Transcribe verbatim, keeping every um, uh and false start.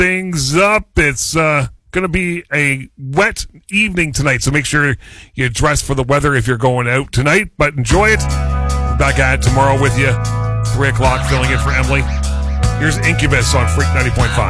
things up. It's uh, going to be a wet evening tonight, so make sure you dress for the weather if you're going out tonight, but enjoy it. We're back at it tomorrow with you, three o'clock, filling in for Emily. Here's Incubus on Freak ninety point five.